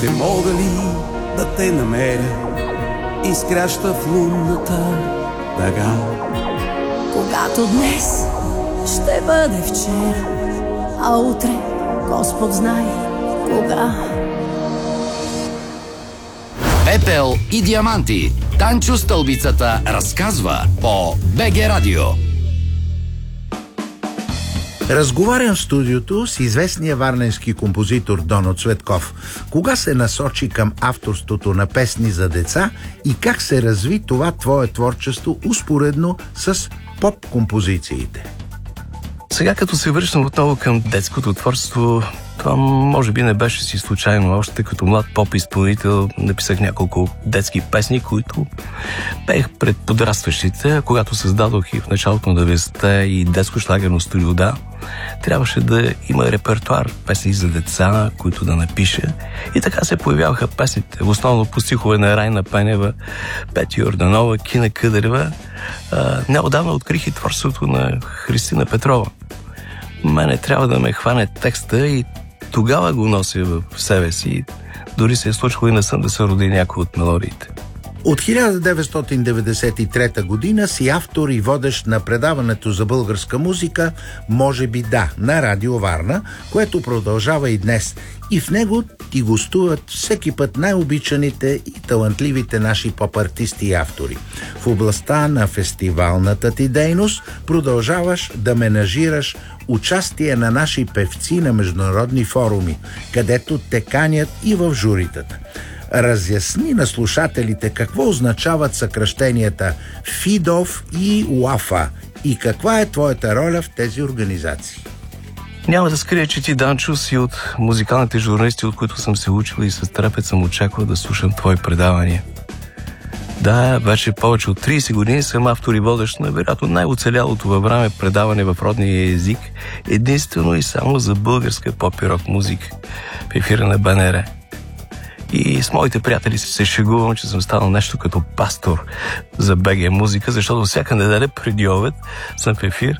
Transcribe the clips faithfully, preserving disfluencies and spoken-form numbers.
Ще мога ли да те намеря, изкряща в лунната дъга? Когато днес ще бъде вчера, а утре Господ знае кога. Пепел и диаманти. Танчо Стълбицата разказва по БГ Радио. Разговарям в студиото с известния варненски композитор Доно Цветков. Кога се насочи към авторството на песни за деца и как се разви това твое творчество успоредно с поп-композициите? Сега като се връщам отново към детското творчество, това може би не беше си случайно. Още като млад поп-изпълнител написах няколко детски песни, които пеех пред подрастващите. А когато създадох и в началото на деветдесетте и детско шлагерно студио «Да», трябваше да има репертуар песни за деца, които да напиша. И така се появяваха песните. Основно по стихове на Райна Пенева, Петя Йорданова, Кина Къдрева. Неотдавна открих и творчеството на Христина Петрова. Мене трябва да ме хване текста и тогава го нося в себе си. Дори се е случило и не съм да се роди някой от мелодиите. От хиляда деветстотин деветдесет и трета година си автор и водещ на предаването за българска музика «Може би да» на Радио Варна, което продължава и днес. И в него ти гостуват всеки път най-обичаните и талантливите наши поп-артисти и автори. В областта на фестивалната ти дейност продължаваш да менажираш участие на наши певци на международни форуми, където те канят и в журитата. Разясни на слушателите какво означават съкращенията ФИДОВ и УАФА и каква е твоята роля в тези организации. Няма да скрия, че ти, Данчо, си от музикалните журналисти, от които съм се учил и с трепет съм очаквал да слушам твои предавания. Да, вече повече от трийсет години съм автор и водещ на вероятно най-оцелялото във време предаване в родния език, единствено и само за българска поп и рок музика в ефира на БНР. И с моите приятели се шегувам, че съм станал нещо като пастор за БГ музика, защото всяка неделя преди обед съм в ефир.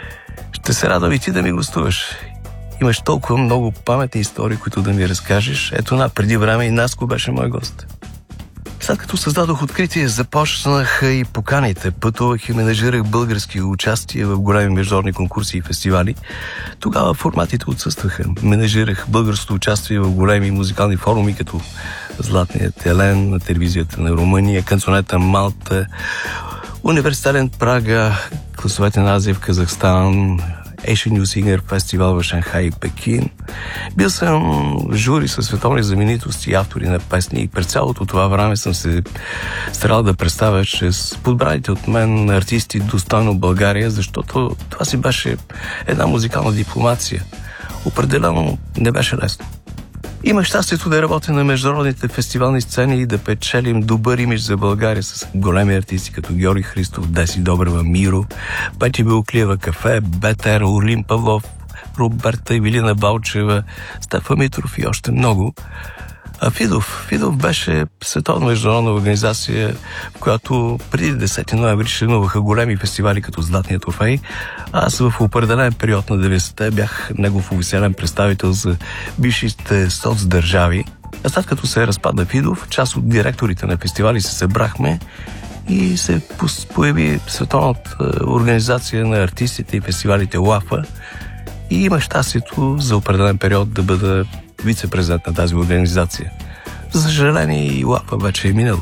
Ще се радвам и ти да ми гостуваш. Имаш толкова много паметни истории, които да ми разкажеш. Ето на, преди време и Наско беше мой гост. След като създадох откритие, започнаха и поканите. Пътувах и менажирах български участия в големи международни конкурси и фестивали. Тогава форматите отсъстваха. Менажирах българското участие в големи музикални форуми, като Златният елен на телевизията на Румъния, Канцонета Малта, Университетен Прага, класовете на Азия в Казахстан, Asian New Singer фестивал в Шанхай и Пекин. Бил съм жури със световни знаменитости и автори на песни и през цялото това време съм се старал да представя чрез подбраните от мен артисти достойно България, защото това си беше една музикална дипломация. Определено не беше лесно. Имах щастието да работя на международните фестивални сцени и да печелим добър имидж за България с големи артисти като Георги Христов, Деси Добрева, Миро, Пети Белоклиева, Кафе, Бетер, Орлин Павлов, Роберта Емилина Балчева, Стефа Митров и още много. А Фидов, Фидов беше световна международна организация, в която преди десети ноември членуваха големи фестивали като Златният трофей. Аз в определен период на деветдесетте бях негов официален представител за бившите соцдържави. А след като се разпадна Фидов, част от директорите на фестивали се събрахме и се появи световната организация на артистите и фестивалите УАФА и имах щастието за определен период да бъда вице-президент на тази организация. За съжаление и УАФА вече е минало.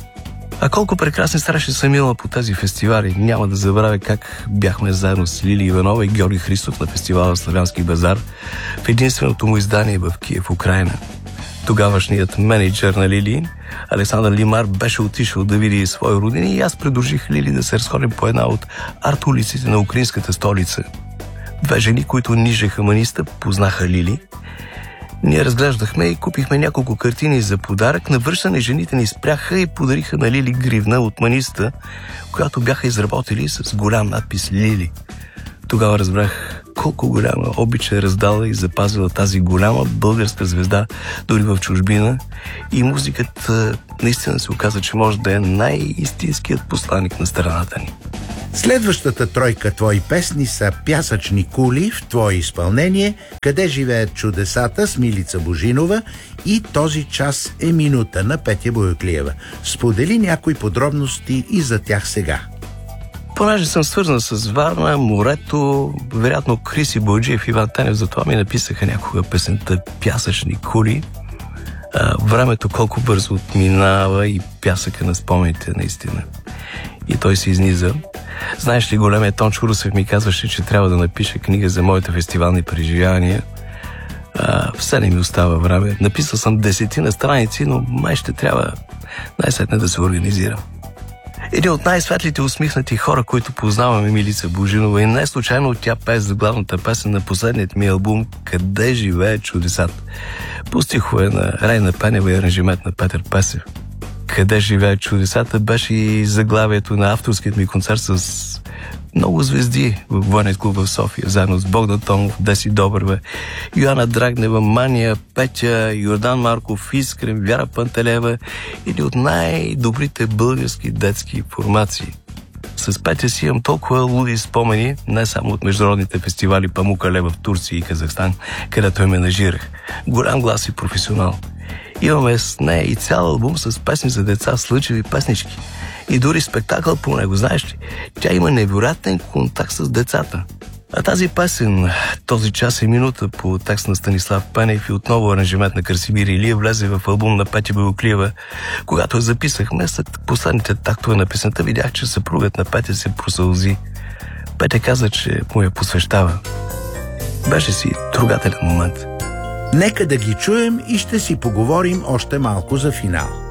А колко прекрасни срещи съм имал по тези фестивали. Няма да забравя как бяхме заедно с Лили Иванова и Георги Христов на фестивала Славянски базар в единственото му издание в Киев, Украйна. Тогавашният менеджер на Лили, Александър Лимар, беше отишъл да види свои родини и аз предложих Лили да се разходим по една от арт-улиците на украинската столица. Две жени, които нижеха маниста, познаха Лили. Ние разглеждахме и купихме няколко картини за подарък. На връщане жените ни спряха и подариха на Лили гривна от маниста, която бяха изработили с голям надпис Лили. Тогава разбрах колко голяма обич е раздала и запазила тази голяма българска звезда дори в чужбина. И музиката наистина се оказа, че може да е най-истинският посланик на страната ни. Следващата тройка твои песни са "Пясъчни кули" в твое изпълнение, "Къде живеят чудесата" с Милица Божинова и "Този час е минута" на Петя Бояклиева. Сподели някои подробности и за тях сега. Понеже съм свързан с Варна, морето, вероятно Криси Балджиев и Иван Тенев, затова ми написаха някога песента "Пясъчни кули". А, времето колко бързо отминава и пясъка на спомените наистина. И той се изниза. Знаеш ли, големият Тончо Русев ми казваше, че трябва да напиша книга за моите фестивални преживявания. А, все не ми остава време. Написал съм десетина страници, но май ще трябва най-сетне да се организирам. Един от най-светлите усмихнати хора, които познаваме, Милица Божинова, и не случайно тя пее за главната песен на последният ми албум "Къде живеят чудесата". По стихове на Райна Пенева и аранжимент на Петър Песев. "Къде живеят чудесата" беше и заглавието на авторският ми концерт с много звезди в Военният клуб в София, заедно с Богдан Томов, Деси Добрева, Йоана Драгнева, Мания, Петя, Йордан Марков, Искрен, Вяра Пантелева, или от най-добрите български детски формации. С Петя си имам толкова луди спомени, не само от международните фестивали Памукале в Турция и Казахстан, където я менажирах. Голям глас и професионал. Имаме с нея и цял албум с песни за деца, слънчеви песнички. И дори спектакъл по него, знаеш ли? Тя има невероятен контакт с децата. А тази песен, "Този час е минута", по текст на Станислав Пенев и отново аранжимент на Красимир Илиев, влезе в албум на Петя Бояклиева. Когато я записахме, след последните тактове на песента, видях, че съпругът на Петя се просълзи. Петя каза, че му я посвещава. Беше си трогателен момент. Нека да ги чуем и ще си поговорим още малко за финал.